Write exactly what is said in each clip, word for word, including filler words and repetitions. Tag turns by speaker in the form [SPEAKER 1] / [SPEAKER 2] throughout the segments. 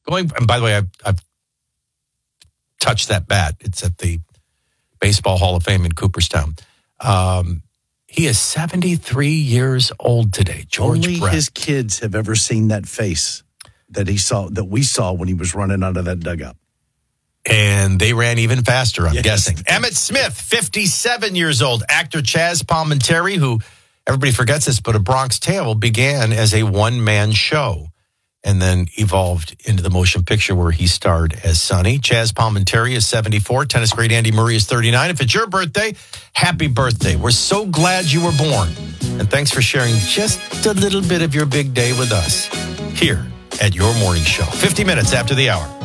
[SPEAKER 1] Going, and by the way, I've, I've touched that bat. It's at the Baseball Hall of Fame in Cooperstown. Um, he is seventy-three years old today. George
[SPEAKER 2] Only
[SPEAKER 1] Brett.
[SPEAKER 2] his kids have ever seen that face that he saw, that we saw when he was running out of that dugout.
[SPEAKER 1] And they ran even faster, I'm
[SPEAKER 2] yes.
[SPEAKER 1] guessing. Emmett Smith, fifty-seven years old. Actor Chaz Palminteri, who everybody forgets this, but A Bronx Tale began as a one-man show and then evolved into the motion picture where he starred as Sonny. Chaz Palminteri is seventy-four. Tennis great Andy Murray is thirty-nine. If it's your birthday, happy birthday. We're so glad you were born. And thanks for sharing just a little bit of your big day with us here at Your Morning Show. fifty minutes after the hour.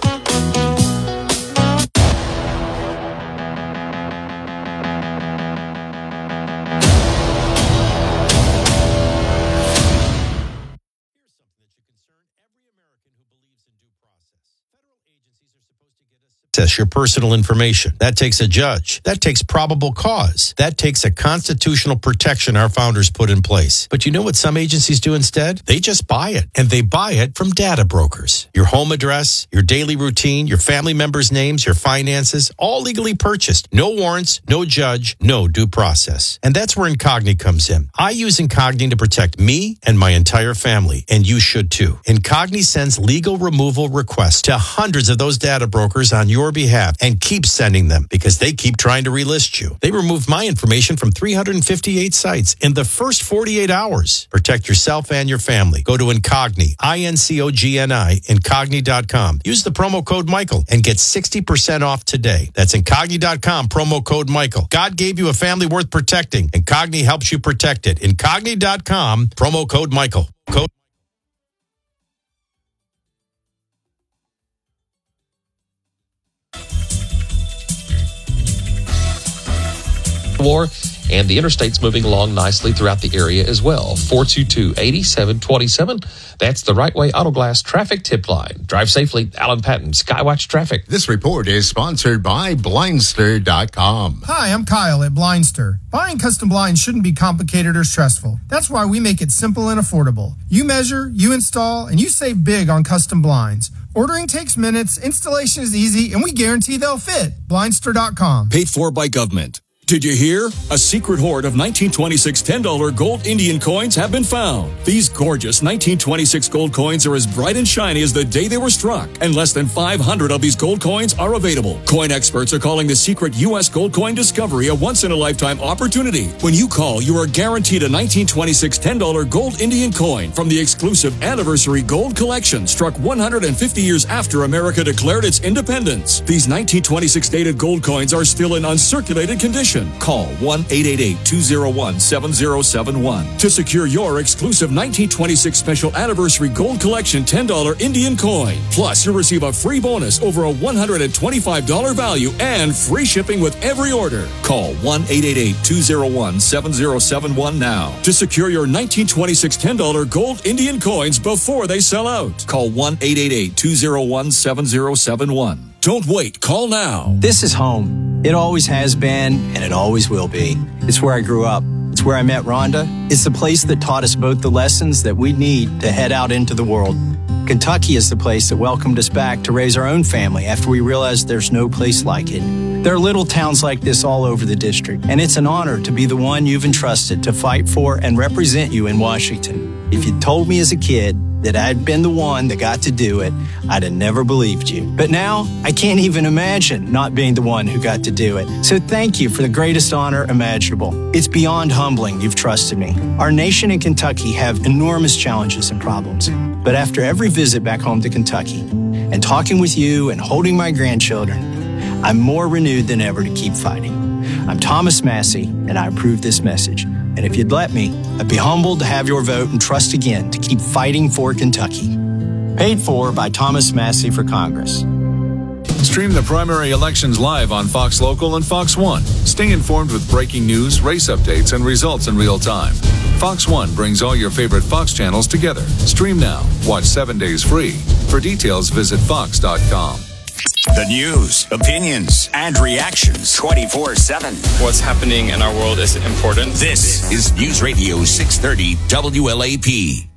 [SPEAKER 1] Your personal information. That takes a judge. That takes probable cause. That takes a constitutional protection our founders put in place. But you know what some agencies do instead? They just buy it. And they buy it from data brokers. Your home address, your daily routine, your family members' names, your finances, all legally purchased. No warrants, no judge, no due process. And that's where Incogni comes in. I use Incogni to protect me and my entire family. And you should too. Incogni sends legal removal requests to hundreds of those data brokers on your behalf and keep sending them because they keep trying to relist you. They removed my information from three hundred fifty-eight sites in the first forty-eight hours. Protect yourself and your family. Go to Incogni, I N C O G N I, Incogni dot com. Use the promo code Michael and get sixty percent off today. That's Incogni dot com, promo code Michael. God gave you a family worth protecting. Incogni helps you protect it. Incogni dot com, promo code Michael. Code
[SPEAKER 3] War, and the interstate's moving along nicely throughout the area as well. four two two, eight seven two seven. That's the Right Way Auto Glass traffic tip line. Drive safely. Alan Patton, Skywatch Traffic.
[SPEAKER 4] This report is sponsored by Blindster dot com.
[SPEAKER 5] Hi, I'm Kyle at Blindster. Buying custom blinds shouldn't be complicated or stressful. That's why we make it simple and affordable. You measure, you install, and you save big on custom blinds. Ordering takes minutes, installation is easy, and we guarantee they'll fit. Blindster dot com.
[SPEAKER 6] Paid for by government. Did you hear? A secret hoard of nineteen twenty-six ten dollar gold Indian coins have been found. These gorgeous nineteen twenty-six gold coins are as bright and shiny as the day they were struck, and less than five hundred of these gold coins are available. Coin experts are calling the secret U S gold coin discovery a once-in-a-lifetime opportunity. When you call, you are guaranteed a nineteen twenty-six ten dollar gold Indian coin from the exclusive Anniversary Gold Collection, struck one hundred fifty years after America declared its independence. These nineteen twenty-six dated gold coins are still in uncirculated condition. Call one eight eight eight, two oh one, seven oh seven one to secure your exclusive nineteen twenty-six Special Anniversary Gold Collection ten dollar Indian coin. Plus, you'll receive a free bonus over a one hundred twenty-five dollars value and free shipping with every order. Call one eight eight eight, two oh one, seven oh seven one now to secure your nineteen twenty-six ten dollar gold Indian coins before they sell out. Call one eight eight eight, two oh one, seven oh seven one. Don't wait. Call now.
[SPEAKER 7] This is home. It always has been, and it always will be. It's where I grew up. It's where I met Rhonda. It's the place that taught us both the lessons that we need to head out into the world. Kentucky is the place that welcomed us back to raise our own family after we realized there's no place like it. There are little towns like this all over the district, and it's an honor to be the one you've entrusted to fight for and represent you in Washington. If you'd told me as a kid that I'd been the one that got to do it, I'd have never believed you. But now, I can't even imagine not being the one who got to do it. So thank you for the greatest honor imaginable. It's beyond humbling you've trusted me. Our nation and Kentucky have enormous challenges and problems. But after every visit back home to Kentucky, and talking with you and holding my grandchildren, I'm more renewed than ever to keep fighting. I'm Thomas Massey, and I approve this message. And if you'd let me, I'd be humbled to have your vote and trust again to keep fighting for Kentucky. Paid for by Thomas Massey for Congress.
[SPEAKER 8] Stream the primary elections live on Fox Local and Fox One. Stay informed with breaking news, race updates, and results in real time. Fox One brings all your favorite Fox channels together. Stream now. Watch seven days free. For details, visit fox dot com.
[SPEAKER 9] The news, opinions, and reactions twenty-four seven.
[SPEAKER 10] What's happening in our world is important.
[SPEAKER 9] This is News Radio six thirty W L A P.